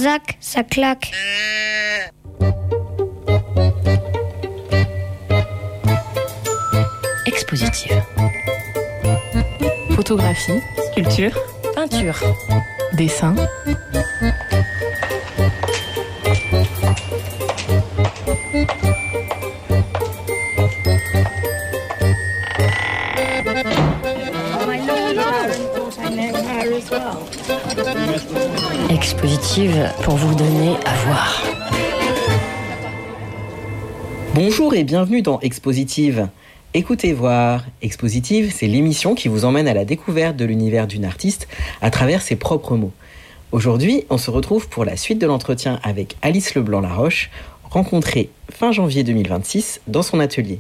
zac, ça claque. Expositive. Photographie, sculpture, peinture, dessin. Expositive pour vous donner à voir. Bonjour et bienvenue dans Expositive. Écoutez voir. Expositive, c'est l'émission qui vous emmène à la découverte de l'univers d'une artiste à travers ses propres mots. Aujourd'hui, on se retrouve pour la suite de l'entretien avec Alice Leblanc-Laroche, rencontrée fin janvier 2026 dans son atelier.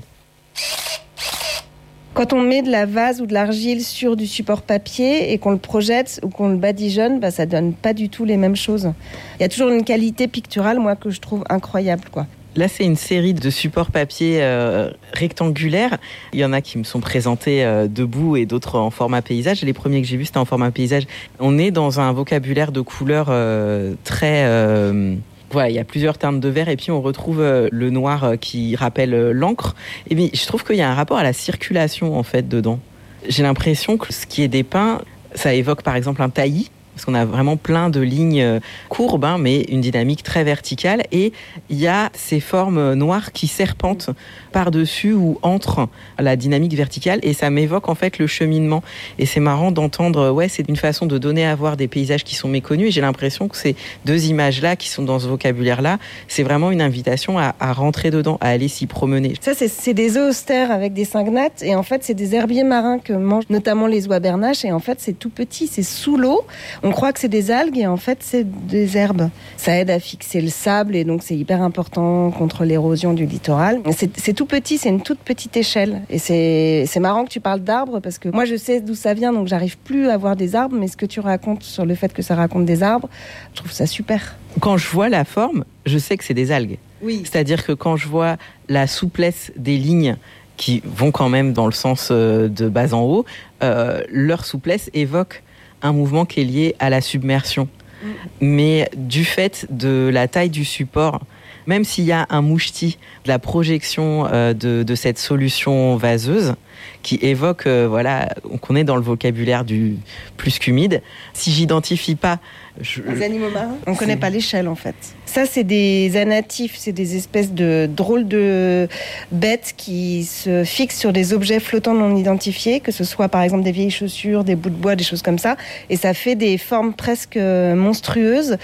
Quand on met de la vase ou de l'argile sur du support papier et qu'on le projette ou qu'on le badigeonne, ça donne pas du tout les mêmes choses. Il y a toujours une qualité picturale, moi, que je trouve incroyable, quoi. Là, c'est une série de supports papier rectangulaires. Il y en a qui me sont présentés debout et d'autres en format paysage. Les premiers que j'ai vus, c'était en format paysage. On est dans un vocabulaire de couleurs très... Voilà, il y a plusieurs teintes de vert et puis on retrouve le noir qui rappelle l'encre. Et bien, je trouve qu'il y a un rapport à la circulation, en fait, dedans. J'ai l'impression que ce qui est dépeint, ça évoque par exemple un taillis. Parce qu'on a vraiment plein de lignes courbes, mais une dynamique très verticale. Et il y a ces formes noires qui serpentent par-dessus ou entre la dynamique verticale. Et ça m'évoque en fait le cheminement. Et c'est marrant d'entendre, c'est une façon de donner à voir des paysages qui sont méconnus. Et j'ai l'impression que ces deux images-là qui sont dans ce vocabulaire-là, c'est vraiment une invitation à rentrer dedans, à aller s'y promener. Ça, c'est des œufs austères avec des cyngnates. Et en fait, c'est des herbiers marins que mangent notamment les oies bernaches. Et en fait, c'est tout petit, c'est sous l'eau. On croit que c'est des algues et en fait c'est des herbes. Ça aide à fixer le sable et donc c'est hyper important contre l'érosion du littoral. C'est tout petit, c'est une toute petite échelle. Et c'est marrant que tu parles d'arbres parce que moi je sais d'où ça vient donc j'arrive plus à voir des arbres, mais ce que tu racontes sur le fait que ça raconte des arbres, je trouve ça super. Quand je vois la forme, je sais que c'est des algues. Oui. C'est-à-dire que quand je vois la souplesse des lignes qui vont quand même dans le sens de bas en haut, leur souplesse évoque un mouvement qui est lié à la submersion. Mais du fait de la taille du support, même s'il y a un mouchetis, de la projection de cette solution vaseuse, qui évoque, qu'on est dans le vocabulaire du plus qu'humide, si j'identifie pas... Les animaux marins, on ne connaît pas l'échelle en fait. Ça, c'est des anatifs, c'est des espèces de drôles de bêtes qui se fixent sur des objets flottants non identifiés, que ce soit par exemple des vieilles chaussures, des bouts de bois, des choses comme ça. Et ça fait des formes presque monstrueuses.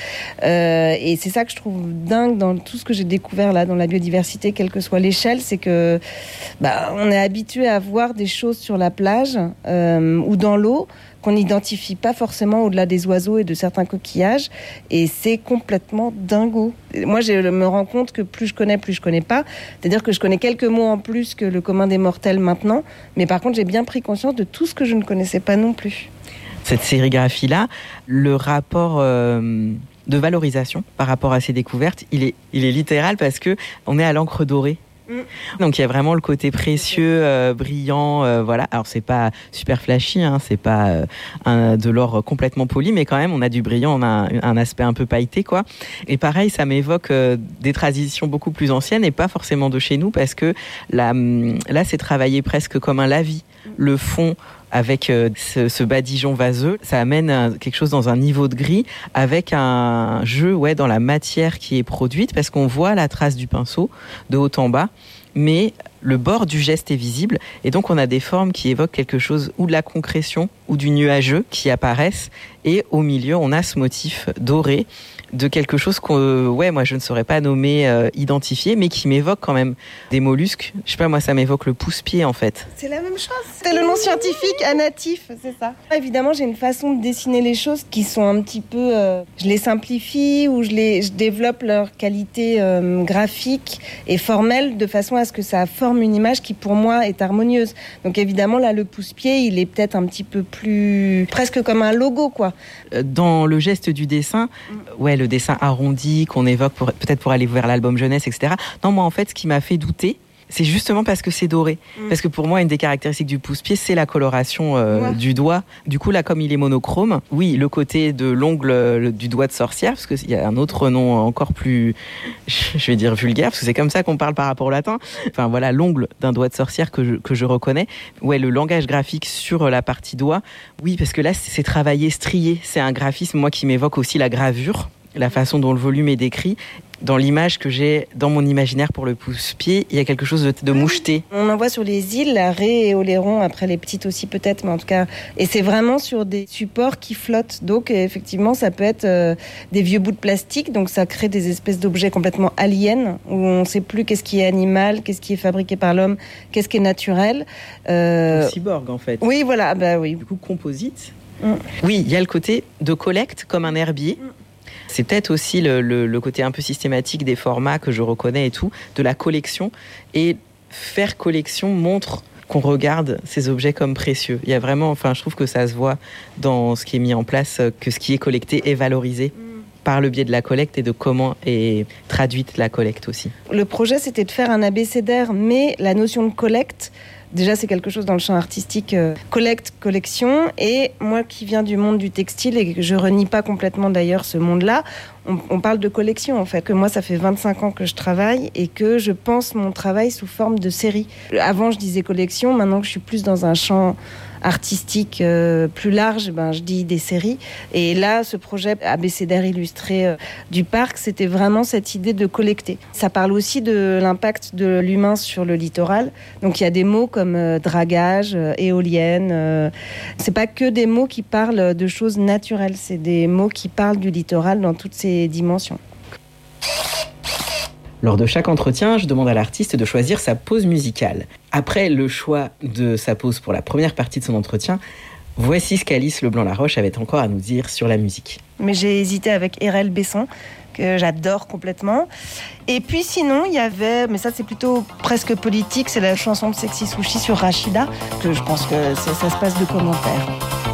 Et c'est ça que je trouve dingue dans tout ce que j'ai découvert là dans la biodiversité, quelle que soit l'échelle, c'est que on est habitué à voir des choses sur la plage ou dans l'eau qu'on n'identifie pas forcément au-delà des oiseaux et de certains coquillages. Et c'est complètement dingo. Moi, je me rends compte que plus je connais pas. C'est-à-dire que je connais quelques mots en plus que le commun des mortels maintenant. Mais par contre, j'ai bien pris conscience de tout ce que je ne connaissais pas non plus. Cette sérigraphie-là, le rapport de valorisation par rapport à ces découvertes, il est littéral parce que on est à l'encre dorée. Donc il y a vraiment le côté précieux, brillant, voilà. Alors c'est pas super flashy, c'est pas de l'or complètement poli, mais quand même on a du brillant, on a un aspect un peu pailleté, quoi. Et pareil, ça m'évoque des traditions beaucoup plus anciennes et pas forcément de chez nous, parce que là c'est travaillé presque comme un lavis. Le fond avec ce badigeon vaseux, ça amène quelque chose dans un niveau de gris avec un jeu dans la matière qui est produite, parce qu'on voit la trace du pinceau de haut en bas, mais le bord du geste est visible et donc on a des formes qui évoquent quelque chose ou de la concrétion ou du nuageux qui apparaissent, et au milieu on a ce motif doré de quelque chose que moi je ne saurais pas nommer, identifier, mais qui m'évoque quand même des mollusques. Je sais pas, moi ça m'évoque le pousse-pied en fait. C'est la même chose. C'est le nom scientifique, anatif, c'est ça. Évidemment, j'ai une façon de dessiner les choses qui sont un petit peu... je les simplifie ou je développe leur qualité graphique et formelle de façon à ce que ça forme une image qui pour moi est harmonieuse. Donc évidemment, là, le pousse-pied, il est peut-être un petit peu plus... presque comme un logo, quoi. Dans le geste du dessin, le dessin arrondi qu'on évoque peut-être pour aller vers l'album jeunesse, etc. Non, moi en fait, ce qui m'a fait douter, C'est justement parce que c'est doré. Parce que pour moi, une des caractéristiques du pouce-pied, c'est la coloration du doigt. Du coup, là, comme il est monochrome, oui, le côté de l'ongle du doigt de sorcière, parce qu'il y a un autre nom encore plus, je vais dire vulgaire, parce que c'est comme ça qu'on parle par rapport au latin. Enfin voilà, l'ongle d'un doigt de sorcière que je reconnais. Ouais, le langage graphique sur la partie doigt. Oui, parce que là, c'est travaillé, strié. C'est un graphisme, moi, qui m'évoque aussi la gravure, la façon dont le volume est décrit. Dans l'image que j'ai dans mon imaginaire pour le pouce-pied, il y a quelque chose de moucheté. On en voit sur les îles, la raie et Oléron, après les petites aussi peut-être, mais en tout cas... Et c'est vraiment sur des supports qui flottent. Donc effectivement, ça peut être des vieux bouts de plastique, donc ça crée des espèces d'objets complètement aliens, où on ne sait plus qu'est-ce qui est animal, qu'est-ce qui est fabriqué par l'homme, qu'est-ce qui est naturel. Cyborg en fait. Oui, voilà, bah oui. Du coup, composite. Oui, il y a le côté de collecte comme un herbier. C'est peut-être aussi le côté un peu systématique des formats que je reconnais et tout, de la collection. Et faire collection montre qu'on regarde ces objets comme précieux. Il y a vraiment, enfin, je trouve que ça se voit dans ce qui est mis en place, que ce qui est collecté est valorisé par le biais de la collecte et de comment est traduite la collecte aussi. Le projet, c'était de faire un abécédaire, mais la notion de collecte, déjà, c'est quelque chose dans le champ artistique, collecte, collection. Et moi qui viens du monde du textile et que je renie pas complètement d'ailleurs ce monde-là, on parle de collection en fait. Que moi, ça fait 25 ans que je travaille et que je pense mon travail sous forme de série. Avant, je disais collection. Maintenant que je suis plus dans un champ artistique plus large, je dis des séries. Et là, ce projet abécédaire illustré du parc, c'était vraiment cette idée de collecter. Ça parle aussi de l'impact de l'humain sur le littoral. Donc il y a des mots comme dragage, éolienne. C'est pas que des mots qui parlent de choses naturelles, c'est des mots qui parlent du littoral dans toutes ses dimensions. Lors de chaque entretien, je demande à l'artiste de choisir sa pause musicale. Après le choix de sa pause pour la première partie de son entretien, voici ce qu'Alice Leblanc-Laroche avait encore à nous dire sur la musique. Mais j'ai hésité avec Erel Besson, que j'adore complètement. Et puis sinon, il y avait, mais ça c'est plutôt presque politique, c'est la chanson de Sexy Sushi sur Rachida, que je pense que ça se passe de commentaires.